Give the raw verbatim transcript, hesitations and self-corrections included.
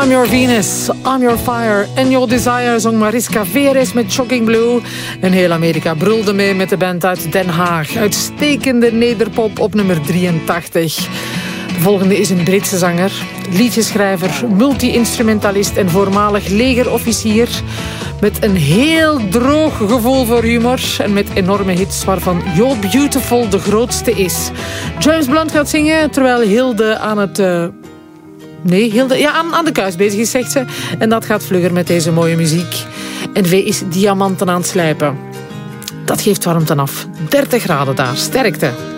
I'm Your Venus, I'm Your Fire and Your Desire zong Mariska Veres met Shocking Blue. En heel Amerika brulde mee met de band uit Den Haag. Uitstekende nederpop op nummer drieëntachtig. De volgende is een Britse zanger, liedjeschrijver, multi-instrumentalist en voormalig legerofficier. Met een heel droog gevoel voor humor en met enorme hits waarvan You're Beautiful de grootste is. James Blunt gaat zingen terwijl Hilde aan het... Uh, nee, Hilde, ja, aan, aan de kuis bezig is, zegt ze. En dat gaat vlugger met deze mooie muziek. En V is diamanten aan het slijpen. Dat geeft warmte af. dertig graden daar, sterkte.